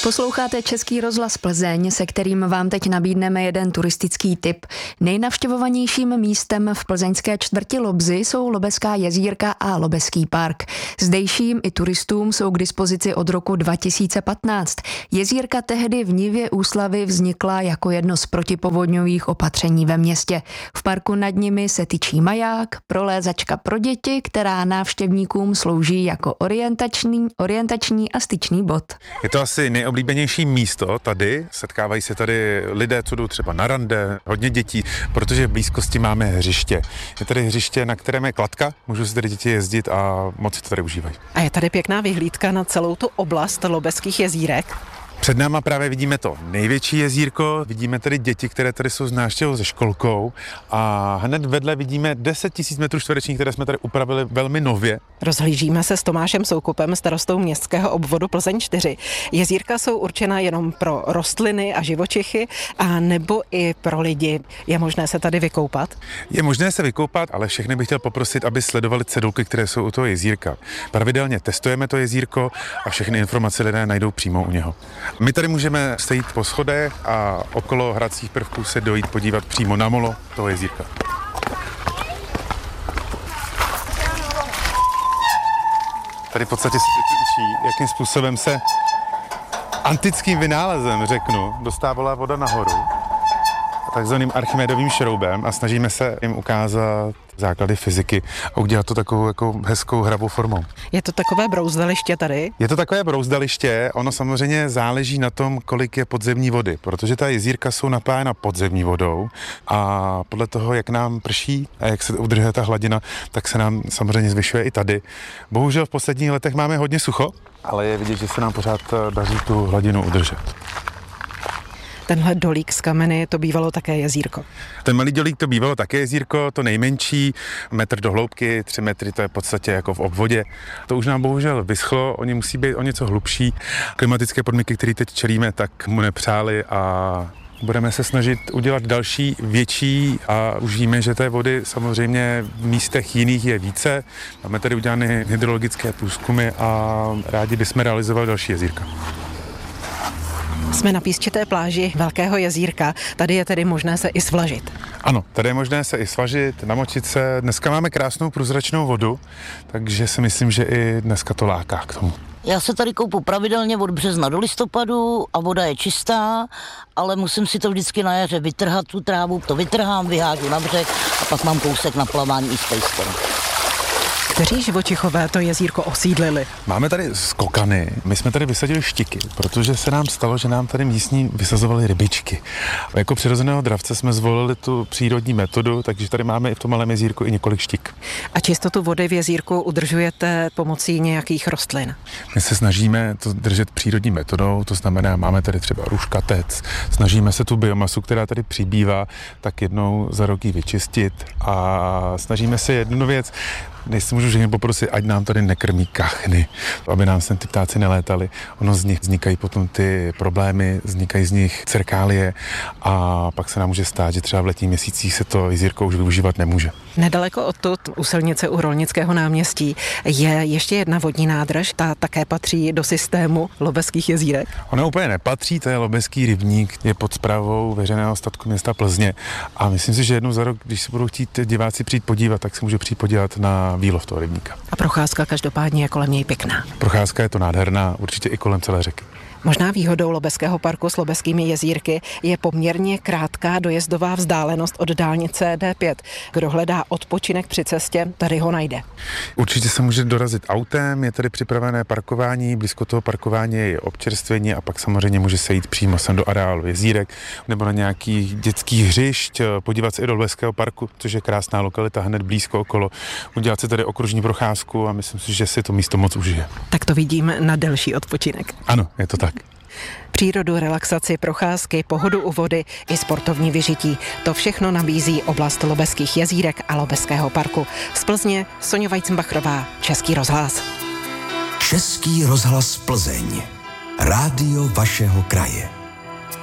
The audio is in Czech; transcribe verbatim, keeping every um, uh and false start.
Posloucháte Český rozhlas Plzeň, se kterým vám teď nabídneme jeden turistický tip. Nejnavštěvovanějším místem v plzeňské čtvrti Lobzy jsou Lobeská jezírka a Lobeský park. Zdejším i turistům jsou k dispozici od roku dva tisíce patnáct. Jezírka tehdy v nivě Úslavy vznikla jako jedno z protipovodňových opatření ve městě. V parku nad nimi se tyčí maják, prolézačka pro děti, která návštěvníkům slouží jako orientační, orientační a styčný bod. Je to asi nejoblíbenější místo tady, setkávají se tady lidé, co jdou třeba na rande, hodně dětí, protože v blízkosti máme hřiště. Je tady hřiště, na kterém je kladka, můžou si tady děti jezdit a moc si to tady užívají. A je tady pěkná vyhlídka na celou tu oblast Lobeských jezírek. Před náma právě vidíme to největší jezírko, vidíme tady děti, které tady jsou s návštěvou se školkou a hned vedle vidíme deset tisíc metrů čtverečních, které jsme tady upravili velmi nově. Rozhlížíme se s Tomášem Soukupem, starostou městského obvodu Plzeň čtyři. Jezírka jsou určena jenom pro rostliny a živočichy a nebo i pro lidi. Je možné se tady vykoupat? Je možné se vykoupat, ale všechny bych chtěl poprosit, aby sledovali cedulky, které jsou u toho jezírka. Pravidelně testujeme to jezírko a všechny informace lidé najdou přímo u něho. My tady můžeme sejít po schodech a okolo hracích prvků se dojít podívat přímo na molo toho jezírka. Tady v podstatě se učí, jakým způsobem se antickým vynálezem, řeknu, dostávala voda nahoru, takzvaným Archimedovým šroubem a snažíme se jim ukázat základy fyziky a udělat to takovou jako hezkou hravou formou. Je to takové brouzdaliště tady? Je to takové brouzdaliště, ono samozřejmě záleží na tom, kolik je podzemní vody, protože ta jezírka jsou napájena podzemní vodou a podle toho, jak nám prší a jak se udržuje ta hladina, tak se nám samozřejmě zvyšuje i tady. Bohužel v posledních letech máme hodně sucho, ale je vidět, že se nám pořád daří tu hladinu udržet. Tenhle dolík z kameny, to bývalo také jezírko. Ten malý dolík to bývalo také jezírko, to nejmenší, metr do hloubky, tři metry, to je v podstatě jako v obvodě. To už nám bohužel vyschlo, oni musí být o něco hlubší. Klimatické podmínky, které teď čelíme, tak mu nepřáli a budeme se snažit udělat další, větší a už víme, že té vody samozřejmě v místech jiných je více. Máme tady udělané hydrologické průzkumy a rádi bychom realizovali další jezírka. Jsme na písčité pláži Velkého jezírka, tady je tedy možné se i svlažit. Ano, tady je možné se i svažit, namočit se. Dneska máme krásnou průzračnou vodu, takže si myslím, že i dneska to láká k tomu. Já se tady koupu pravidelně od března do listopadu a voda je čistá, ale musím si to vždycky na jaře vytrhat, tu trávu, to vytrhám, vyhážu na břeh a pak mám kousek na plavání i z té strany. Kteří živočichové to jezírko osídlili? Máme tady skokany. My jsme tady vysadili štiky, protože se nám stalo, že nám tady místní vysazovali rybičky. A jako přirozeného dravce jsme zvolili tu přírodní metodu, takže tady máme i v tom malém jezírku i několik štik. A čistotu vody v jezírku udržujete pomocí nějakých rostlin? My se snažíme to držet přírodní metodou, to znamená, máme tady třeba ruškatec, snažíme se tu biomasu, která tady přibývá, tak jednou za rok ji vyčistit a snažíme se jednu věc, než si můžu všechny poprosit, ať nám tady nekrmí kachny, aby nám sem ty ptáci nelétali. Ono z nich vznikají potom ty problémy, vznikají z nich cerkálie a pak se nám může stát, že třeba v letních měsících se to jezírko už využívat nemůže. Nedaleko odtud, u silnice u Rolnického náměstí, je ještě jedna vodní nádrž, ta také patří do systému Lobeských jezírek. Ona úplně nepatří, to je Lobeský rybník, je pod správou veřejného statku města Plzně a myslím si, že jednou za rok, když se budou chtít diváci přijít podívat, tak se může přijít podívat na výlov toho rybníka. A procházka každopádně je kolem něj pěkná. Procházka je to nádherná, určitě i kolem celé řeky. Možná výhodou Lobeského parku s Lobeskými jezírky je poměrně krátká dojezdová vzdálenost od dálnice D pět. Kdo hledá odpočinek při cestě, tady ho najde. Určitě se může dorazit autem, je tady připravené parkování, blízko toho parkování je občerstvení a pak samozřejmě může se jít přímo sem do areálu jezírek nebo na nějaký dětský hřišť, podívat se i do Lobeského parku, což je krásná lokalita hned blízko okolo, udělat si tady okružní procházku a myslím si, že si to místo moc užije. Tak to vidím na delší odpočinek. Ano, je to tak. Přírodu, relaxaci, procházky, pohodu u vody i sportovní vyžití. To všechno nabízí oblast Lobeských jezírek a Lobeského parku. Z Plzně Soňa Weizenbachrová, Český rozhlas. Český rozhlas Plzeň. Rádio vašeho kraje.